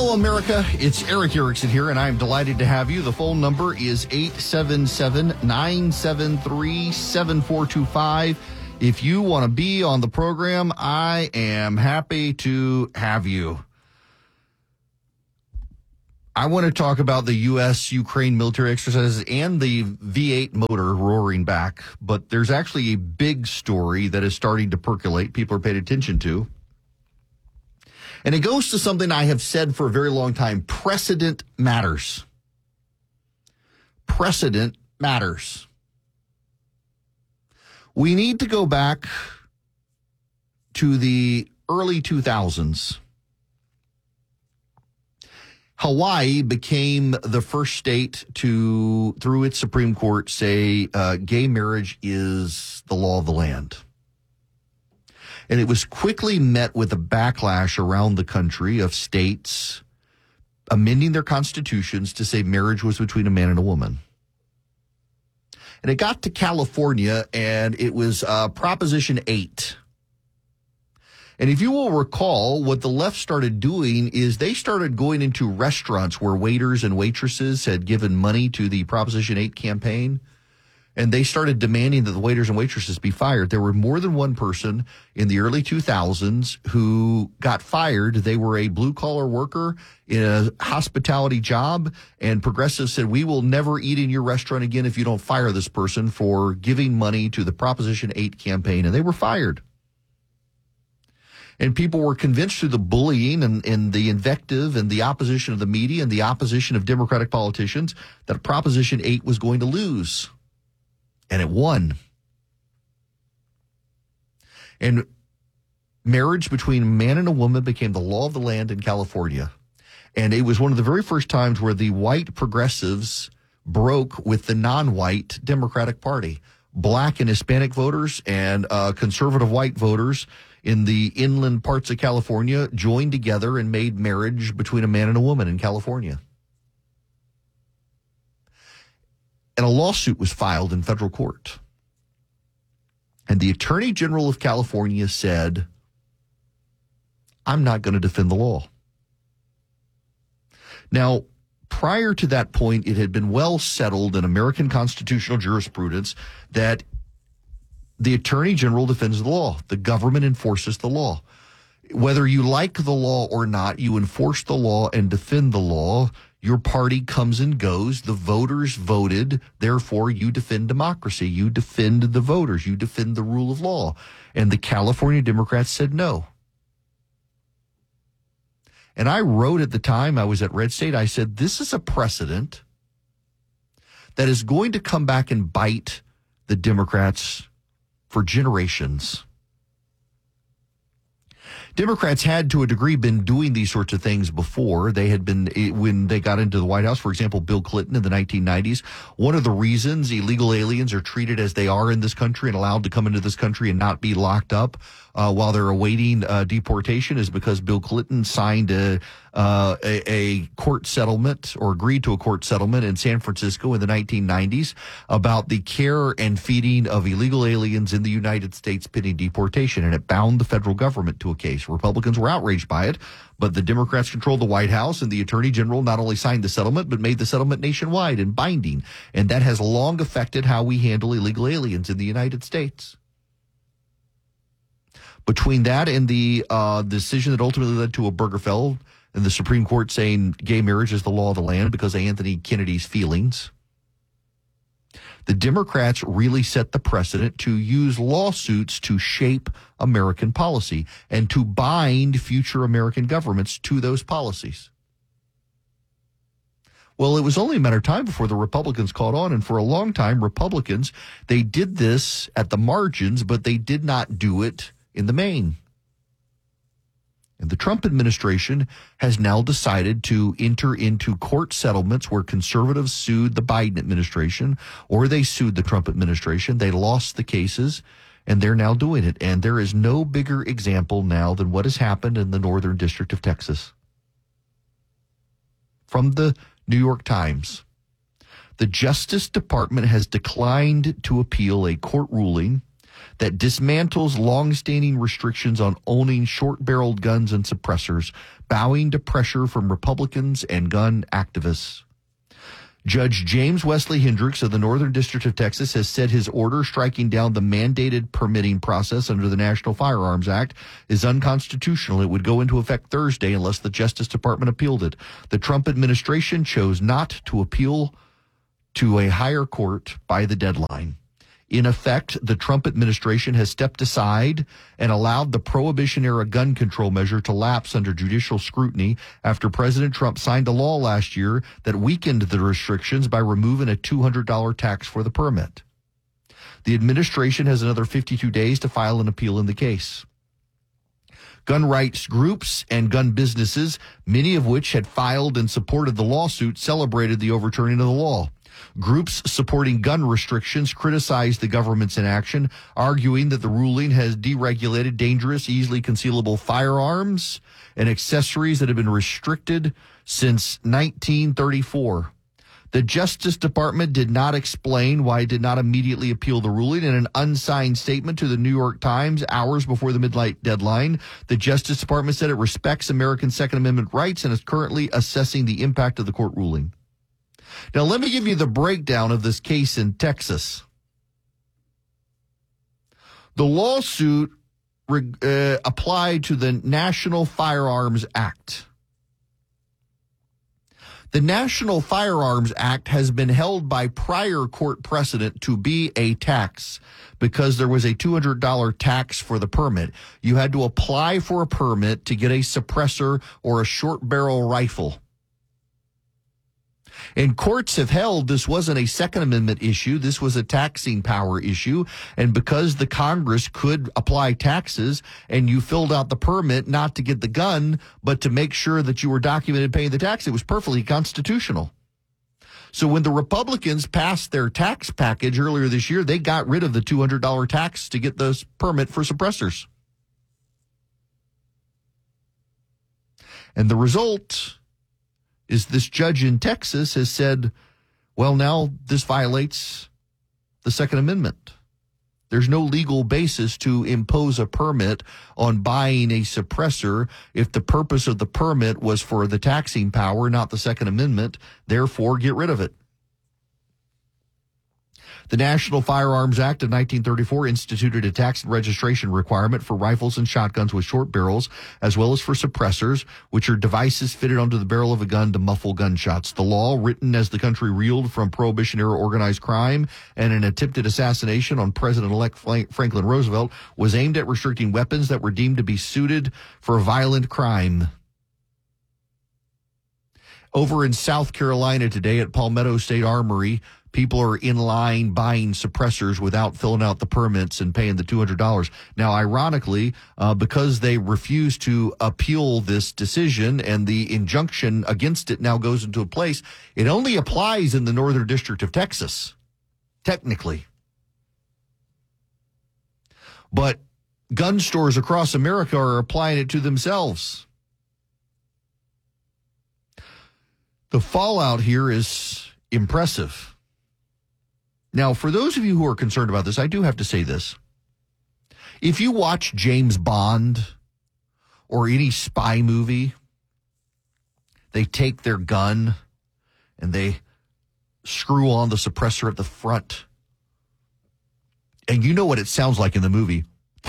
Hello, America. It's Eric Erickson here, and I'm delighted to have you. The phone number is 877-973-7425. If you want to be on the program, I am happy to have you. I want to talk about the U.S.-Ukraine military exercises and the V8 motor roaring back, but there's actually a big story that is starting to percolate. People are paying attention to. And it goes to something I have said for a very long time. Precedent matters. Precedent matters. We need to go back to the early 2000s. Hawaii became the first state to, through its Supreme Court, say gay marriage is the law of the land. And it was quickly met with a backlash around the country of states amending their constitutions to say marriage was between a man and a woman. And it got to California, and it was Proposition 8. And if you will recall, what the left started doing is they started going into restaurants where waiters and waitresses had given money to the Proposition 8 campaign, and they started demanding that the waiters and waitresses be fired. There were more than one person in the early 2000s who got fired. They were a blue-collar worker in a hospitality job, and progressives said, we will never eat in your restaurant again if you don't fire this person for giving money to the Proposition 8 campaign, and they were fired. And people were convinced through the bullying and the invective and the opposition of the media and the opposition of Democratic politicians that Proposition 8 was going to lose. And it won. And marriage between a man and a woman became the law of the land in California. And it was one of the very first times where the white progressives broke with the non-white Democratic Party. Black and Hispanic voters and conservative white voters in the inland parts of California joined together and made marriage between a man and a woman in California. And a lawsuit was filed in federal court. And the Attorney General of California said, I'm not going to defend the law. Now, prior to that point, it had been well settled in American constitutional jurisprudence that the Attorney General defends the law. The government enforces the law. Whether you like the law or not, you enforce the law and defend the law. Your party comes and goes. The voters voted. Therefore, you defend democracy. You defend the voters. You defend the rule of law. And the California Democrats said no. And I wrote at the time, I was at Red State, I said, this is a precedent that is going to come back and bite the Democrats for generations. Democrats had, to a degree, been doing these sorts of things before. They had been, when they got into the White House, for example, Bill Clinton in the 1990s. One of the reasons illegal aliens are treated as they are in this country and allowed to come into this country and not be locked up while they're awaiting deportation is because Bill Clinton signed a court settlement or agreed to a court settlement in San Francisco in the 1990s about the care and feeding of illegal aliens in the United States pending deportation, and it bound the federal government to a case. Republicans were outraged by it, but the Democrats controlled the White House, and the Attorney General not only signed the settlement, but made the settlement nationwide and binding, and that has long affected how we handle illegal aliens in the United States. Between that and the decision that ultimately led to Obergefell and the Supreme Court saying gay marriage is the law of the land because of Anthony Kennedy's feelings, the Democrats really set the precedent to use lawsuits to shape American policy and to bind future American governments to those policies. Well, it was only a matter of time before the Republicans caught on, and for a long time, Republicans, they did this at the margins, but they did not do it in the main. And the Trump administration has now decided to enter into court settlements where conservatives sued the Biden administration or they sued the Trump administration. They lost the cases, and they're now doing it. And there is no bigger example now than what has happened in the Northern District of Texas. From the New York Times, the Justice Department has declined to appeal a court ruling that dismantles long-standing restrictions on owning short-barreled guns and suppressors, bowing to pressure from Republicans and gun activists. Judge James Wesley Hendricks of the Northern District of Texas has said his order striking down the mandated permitting process under the National Firearms Act is unconstitutional. It would go into effect Thursday unless the Justice Department appealed it. The Trump administration chose not to appeal to a higher court by the deadline. In effect, the Trump administration has stepped aside and allowed the Prohibition-era gun control measure to lapse under judicial scrutiny after President Trump signed a law last year that weakened the restrictions by removing a $200 tax for the permit. The administration has another 52 days to file an appeal in the case. Gun rights groups and gun businesses, many of which had filed and supported the lawsuit, celebrated the overturning of the law. Groups supporting gun restrictions criticized the government's inaction, arguing that the ruling has deregulated dangerous, easily concealable firearms and accessories that have been restricted since 1934. The Justice Department did not explain why it did not immediately appeal the ruling. In an unsigned statement to the New York Times hours before the midnight deadline, the Justice Department said it respects American Second Amendment rights and is currently assessing the impact of the court ruling. Now, let me give you the breakdown of this case in Texas. The lawsuit applied to the National Firearms Act. The National Firearms Act has been held by prior court precedent to be a tax because there was a $200 tax for the permit. You had to apply for a permit to get a suppressor or a short barrel rifle. And courts have held this wasn't a Second Amendment issue. This was a taxing power issue. And because the Congress could apply taxes and you filled out the permit not to get the gun, but to make sure that you were documented paying the tax, it was perfectly constitutional. So when the Republicans passed their tax package earlier this year, they got rid of the $200 tax to get those permit for suppressors. And the result is this judge in Texas has said, well, now this violates the Second Amendment. There's no legal basis to impose a permit on buying a suppressor if the purpose of the permit was for the taxing power, not the Second Amendment. Therefore, get rid of it. The National Firearms Act of 1934 instituted a tax and registration requirement for rifles and shotguns with short barrels, as well as for suppressors, which are devices fitted onto the barrel of a gun to muffle gunshots. The law, written as the country reeled from Prohibition-era organized crime and an attempted assassination on President-elect Franklin Roosevelt, was aimed at restricting weapons that were deemed to be suited for violent crime. Over in South Carolina today at Palmetto State Armory, people are in line buying suppressors without filling out the permits and paying the $200. Now, ironically, because they refuse to appeal this decision and the injunction against it now goes into place, it only applies in the Northern District of Texas, technically. But gun stores across America are applying it to themselves. The fallout here is impressive. Now, for those of you who are concerned about this, I do have to say this. If you watch James Bond or any spy movie, they take their gun and they screw on the suppressor at the front. And you know what it sounds like in the movie.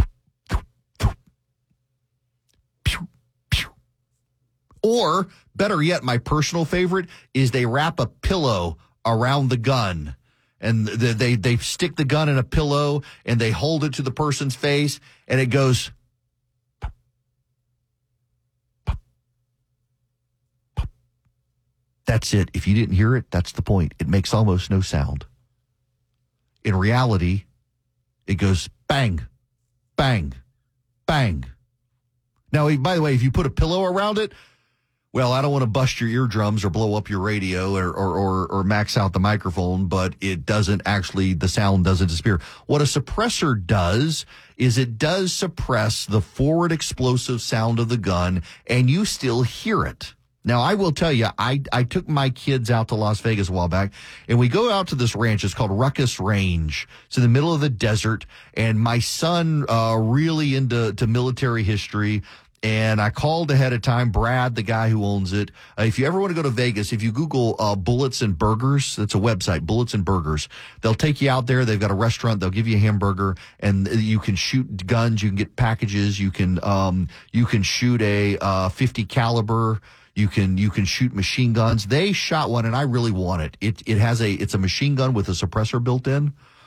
Or, better yet, my personal favorite is they wrap a pillow around the gun. And they stick the gun in a pillow and they hold it to the person's face and it goes. Pop, pop, pop. That's it. If you didn't hear it, that's the point. It makes almost no sound. In reality, it goes bang, bang, bang. Now, by the way, if you put a pillow around it, well, I don't want to bust your eardrums or blow up your radio or max out the microphone, but it doesn't actually, the sound doesn't disappear. What a suppressor does is it does suppress the forward explosive sound of the gun, and you still hear it. Now, I will tell you, I took my kids out to Las Vegas a while back, and we go out to this ranch. It's called Ruckus Range. It's in the middle of the desert, and my son really into military history. And I called ahead of time, Brad, the guy who owns it. If you ever want to go to Vegas, if you Google Bullets and Burgers, that's a website, Bullets and Burgers. They'll take you out there. They've got a restaurant. They'll give you a hamburger, and you can shoot guns. You can get packages. You can shoot a 50 caliber. You can shoot machine guns. They shot one, and I really want it. It's a machine gun with a suppressor built in.